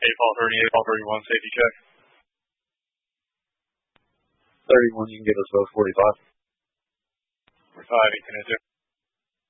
8 ball 31 safety check. 31, you can give us both 45. 45, you can enter.